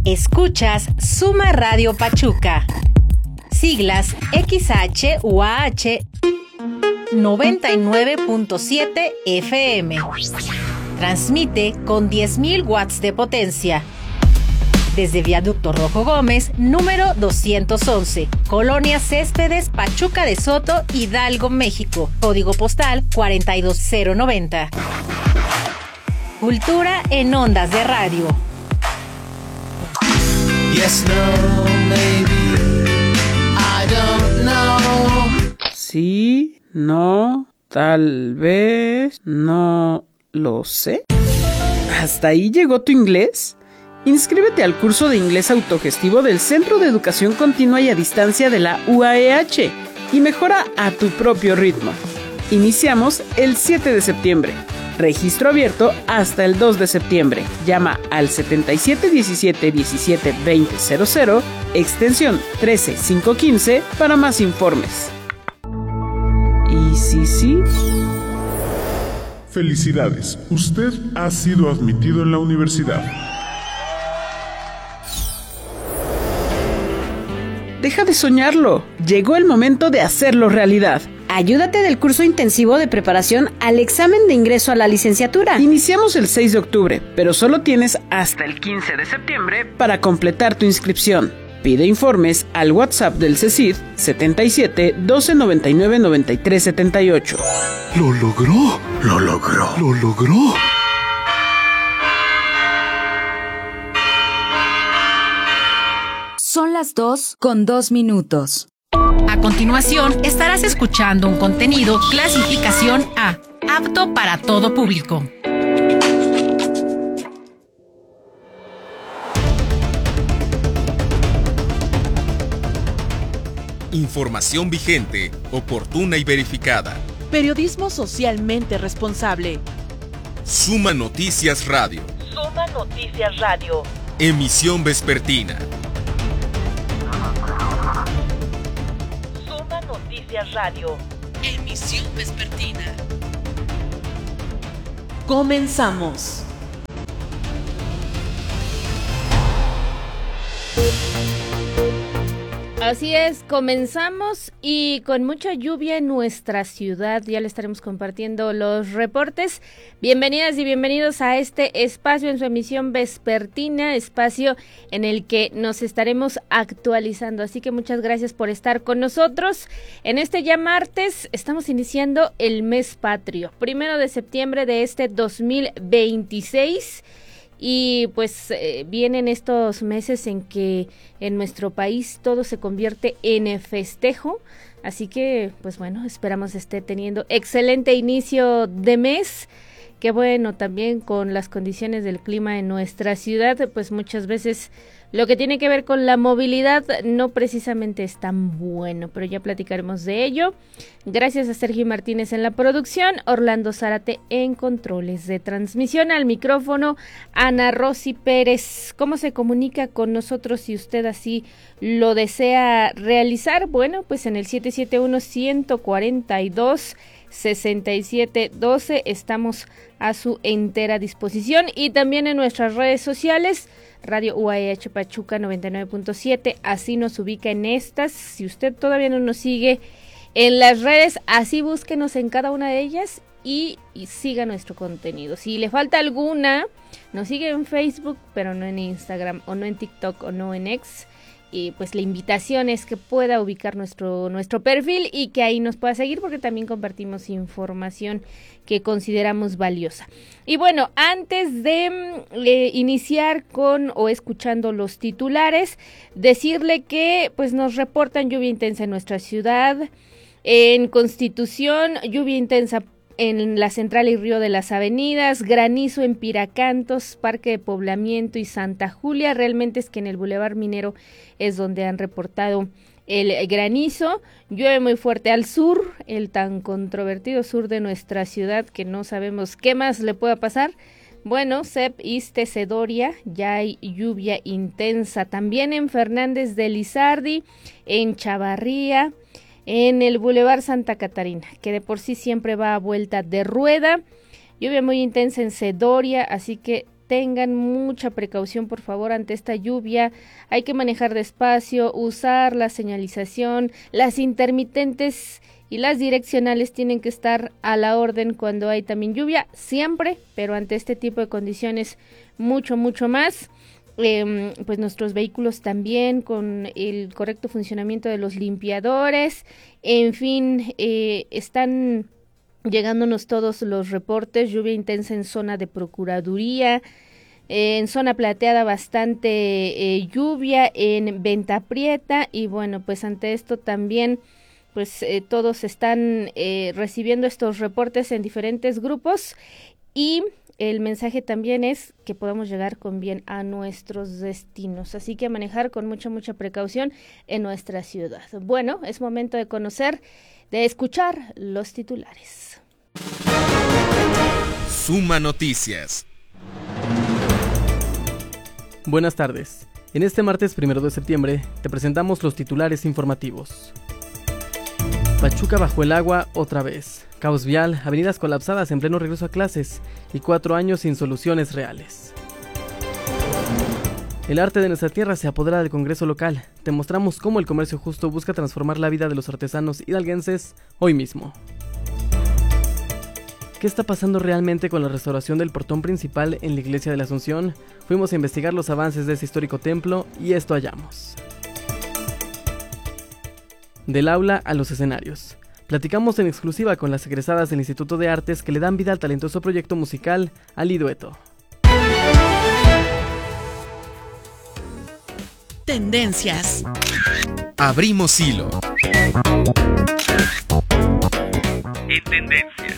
Escuchas Suma Radio Pachuca. Siglas XHUAH 99.7 FM. Transmite con 10.000 watts de potencia. Desde Viaducto Rojo Gómez, número 211, Colonia Céspedes, Pachuca de Soto, Hidalgo, México. Código postal 42090. Cultura en ondas de radio. Yes, no, maybe, I don't know. Sí, no, tal vez, no lo sé. ¿Hasta ahí llegó tu inglés? Inscríbete al curso de inglés autogestivo del Centro de Educación Continua y a Distancia de la UAEH y mejora a tu propio ritmo. Iniciamos el 7 de septiembre. Registro abierto hasta el 2 de septiembre. Llama al 7717 17 20 00, extensión 13515 para más informes. ¿Y sí? Felicidades, usted ha sido admitido en la universidad. Deja de soñarlo. Llegó el momento de hacerlo realidad. Ayúdate del curso intensivo de preparación al examen de ingreso a la licenciatura. Iniciamos el 6 de octubre, pero solo tienes hasta el 15 de septiembre para completar tu inscripción. Pide informes al WhatsApp del CECID 77 12 99 93 78. ¡Lo logró! ¡Lo logró! ¡Lo logró! Son las 2:02. A continuación, estarás escuchando un contenido clasificación A, apto para todo público. Información vigente, oportuna y verificada. Periodismo socialmente responsable. Suma Noticias Radio. Suma Noticias Radio. Emisión vespertina. Suma Noticias Radio. Emisión vespertina. Comenzamos. Así es, comenzamos y con mucha lluvia en nuestra ciudad, ya le estaremos compartiendo los reportes. Bienvenidas y bienvenidos a este espacio en su emisión vespertina, espacio en el que nos estaremos actualizando, así que muchas gracias por estar con nosotros. En este ya martes estamos iniciando el mes patrio, 1 de septiembre de este 2026. Y pues vienen estos meses en que en nuestro país todo se convierte en festejo, así que pues bueno, esperamos esté teniendo excelente inicio de mes. Qué bueno, también con las condiciones del clima en nuestra ciudad, pues muchas veces lo que tiene que ver con la movilidad no precisamente es tan bueno, pero ya platicaremos de ello. Gracias a Sergio Martínez en la producción, Orlando Zárate en controles de transmisión, al micrófono Ana Rosy Pérez. ¿Cómo se comunica con nosotros si usted así lo desea realizar? Bueno, pues en el 771-142-6712 estamos a su entera disposición y también en nuestras redes sociales, Radio UAH Pachuca 99.7, así nos ubica en estas. Si usted todavía no nos sigue en las redes, así búsquenos en cada una de ellas y siga nuestro contenido. Si le falta alguna, nos sigue en Facebook, pero no en Instagram, o no en TikTok, o no en X. Y pues la invitación es que pueda ubicar nuestro perfil y que ahí nos pueda seguir, porque también compartimos información que consideramos valiosa. Y bueno, antes de iniciar con o escuchando los titulares, decirle que pues nos reportan lluvia intensa en nuestra ciudad. En Constitución, lluvia intensa en la Central y Río de las Avenidas, granizo en Piracantos, Parque de Poblamiento y Santa Julia. Realmente es que en el Boulevard Minero es donde han reportado el granizo. Llueve muy fuerte al sur, el tan controvertido sur de nuestra ciudad, que no sabemos qué más le pueda pasar. Bueno, CEP, Iste, Cedoria, ya hay lluvia intensa. También en Fernández de Lizardi, en Chavarría, en el Boulevard Santa Catarina, que de por sí siempre va a vuelta de rueda. Lluvia muy intensa en Cedoria, así que tengan mucha precaución, por favor, ante esta lluvia. Hay que manejar despacio, usar la señalización, las intermitentes y las direccionales tienen que estar a la orden cuando hay también lluvia, siempre, pero ante este tipo de condiciones mucho más. Pues nuestros vehículos también con el correcto funcionamiento de los limpiadores, en fin, están llegándonos todos los reportes, lluvia intensa en zona de Procuraduría, en zona plateada bastante lluvia, en Venta Prieta, y bueno, pues ante esto también pues todos están recibiendo estos reportes en diferentes grupos, y el mensaje también es que podamos llegar con bien a nuestros destinos, así que manejar con mucha precaución en nuestra ciudad. Bueno, es momento de conocer, de escuchar los titulares. Suma Noticias. Buenas tardes. En este martes 1 de septiembre te presentamos los titulares informativos. Pachuca bajo el agua otra vez. Caos vial, avenidas colapsadas en pleno regreso a clases y 4 años sin soluciones reales. El arte de nuestra tierra se apodera del Congreso local. Te mostramos cómo el comercio justo busca transformar la vida de los artesanos hidalguenses hoy mismo. ¿Qué está pasando realmente con la restauración del portón principal en la iglesia de la Asunción? Fuimos a investigar los avances de ese histórico templo y esto hallamos. Del aula a los escenarios. Platicamos en exclusiva con las egresadas del Instituto de Artes que le dan vida al talentoso proyecto musical Alidueto. Tendencias. Abrimos hilo. En tendencia.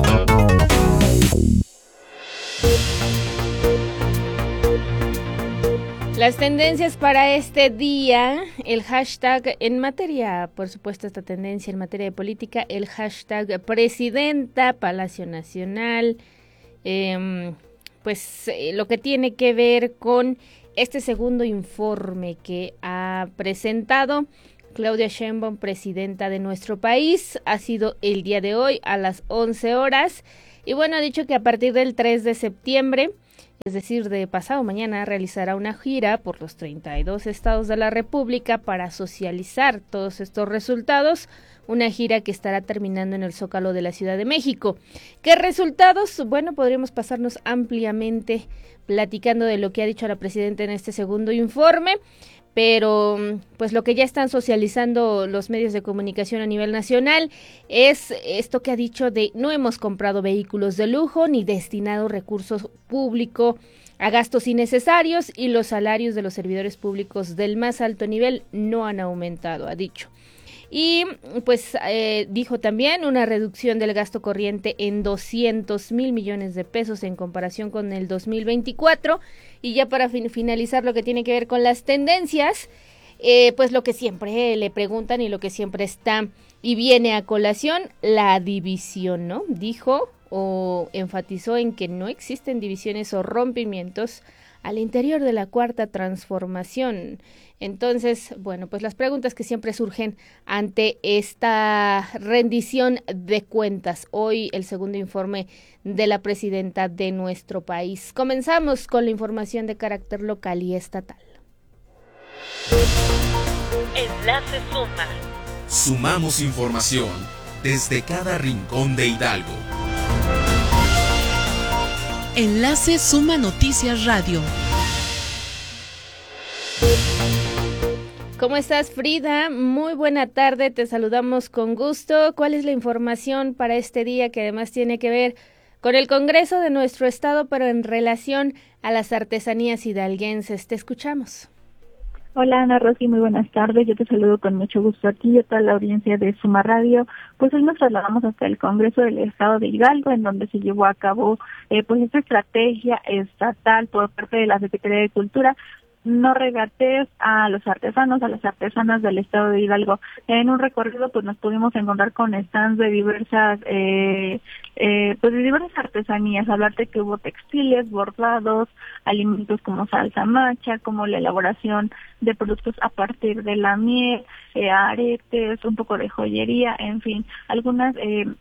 Las tendencias para este día, el hashtag en materia, por supuesto esta tendencia en materia de política, el hashtag Presidenta, Palacio Nacional, lo que tiene que ver con este segundo informe que ha presentado Claudia Sheinbaum, presidenta de nuestro país, ha sido el día de hoy a las 11 horas, y bueno, ha dicho que a partir del 3 de septiembre, es decir, de pasado mañana, realizará una gira por los 32 estados de la República para socializar todos estos resultados, una gira que estará terminando en el Zócalo de la Ciudad de México. ¿Qué resultados? Bueno, podríamos pasarnos ampliamente platicando de lo que ha dicho la presidenta en este segundo informe, pero pues lo que ya están socializando los medios de comunicación a nivel nacional es esto que ha dicho de no hemos comprado vehículos de lujo ni destinado recursos públicos a gastos innecesarios y los salarios de los servidores públicos del más alto nivel no han aumentado, ha dicho. Y pues dijo también una reducción del gasto corriente en 200,000 millones de pesos en comparación con el 2024. Y ya para finalizar lo que tiene que ver con las tendencias, pues lo que siempre le preguntan y lo que siempre está y viene a colación, la división, ¿no? Dijo o enfatizó en que no existen divisiones o rompimientos al interior de la Cuarta Transformación. Entonces, bueno, pues las preguntas que siempre surgen ante esta rendición de cuentas. Hoy el segundo informe de la presidenta de nuestro país. Comenzamos con la información de carácter local y estatal. Enlace Suma. Sumamos información desde cada rincón de Hidalgo. Enlace Suma Noticias Radio. ¿Cómo estás, Frida? Muy buena tarde, te saludamos con gusto. ¿Cuál es la información para este día que además tiene que ver con el Congreso de nuestro estado, pero en relación a las artesanías hidalguenses? Te escuchamos. Hola Ana Rosy, muy buenas tardes. Yo te saludo con mucho gusto aquí y a toda la audiencia de Suma Radio. Pues hoy nos trasladamos hasta el Congreso del Estado de Hidalgo, en donde se llevó a cabo pues esta estrategia estatal por parte de la Secretaría de Cultura. No regatees a los artesanos, a las artesanas del estado de Hidalgo. En un recorrido pues nos pudimos encontrar con stands de diversas pues de diversas artesanías, hablarte que hubo textiles, bordados, alimentos como salsa macha, como la elaboración de productos a partir de la miel, aretes, un poco de joyería, en fin, algunos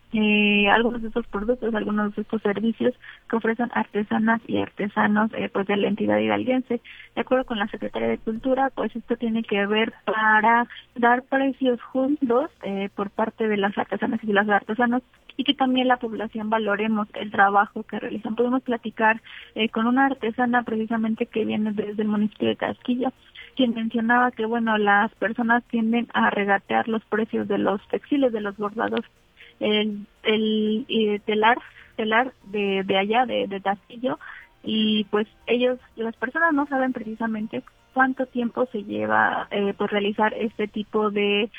de estos productos, algunos de estos servicios que ofrecen artesanas y artesanos pues de la entidad hidalguense. De acuerdo con la Secretaría de Cultura, pues esto tiene que ver para dar precios justos por parte de las artesanas y de los artesanos, y que también la población valoremos el trabajo que realizan. Podemos platicar con una artesana precisamente que viene desde el municipio de Casquillo, quien mencionaba que, bueno, las personas tienden a regatear los precios de los textiles, de los bordados, el telar de allá, de Casquillo, y pues las personas no saben precisamente cuánto tiempo se lleva pues realizar este tipo de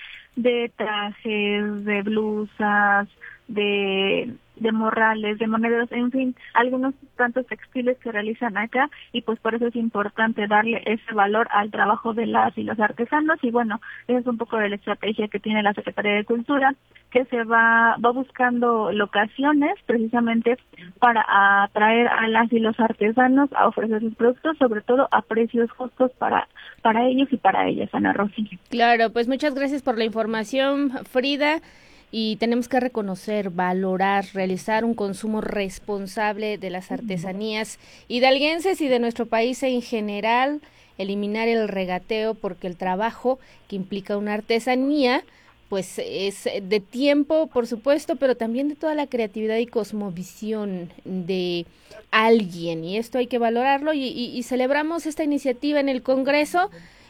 trajes, de blusas, de morrales, de monederos, en fin, algunos tantos textiles que realizan acá, y pues por eso es importante darle ese valor al trabajo de las y los artesanos. Y bueno, esa es un poco de la estrategia que tiene la Secretaría de Cultura, que se va buscando locaciones precisamente para atraer a las y los artesanos a ofrecer sus productos, sobre todo a precios justos para ellos y para ellas, Ana Rosy. Claro, pues muchas gracias por la información, Frida. Y tenemos que reconocer, valorar, realizar un consumo responsable de las artesanías hidalguenses y de nuestro país en general, eliminar el regateo, porque el trabajo que implica una artesanía pues es de tiempo, por supuesto, pero también de toda la creatividad y cosmovisión de alguien, y esto hay que valorarlo, y celebramos esta iniciativa en el Congreso.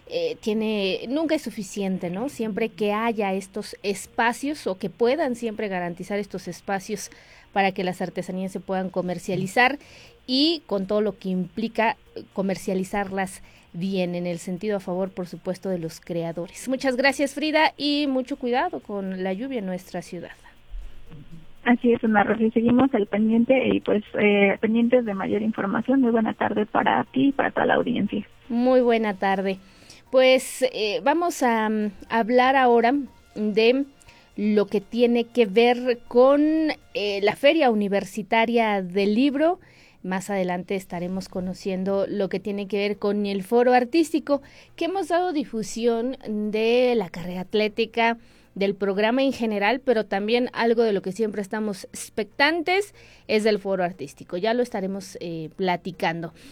Nunca es suficiente, ¿no? Siempre que haya estos espacios, o que puedan siempre garantizar estos espacios para que las artesanías se puedan comercializar, y con todo lo que implica comercializarlas bien, en el sentido a favor, por supuesto, de los creadores. Muchas gracias, Frida, y mucho cuidado con la lluvia en nuestra ciudad. Así es, Ana Rosy, seguimos al pendiente y pues pendientes de mayor información. Muy buena tarde para ti y para toda la audiencia. Muy buena tarde. Pues vamos a hablar ahora de lo que tiene que ver con la Feria Universitaria del Libro. Más adelante estaremos conociendo lo que tiene que ver con el foro artístico, que hemos dado difusión de la carrera atlética, del programa en general, pero también algo de lo que siempre estamos expectantes es del foro artístico. Ya lo estaremos platicando.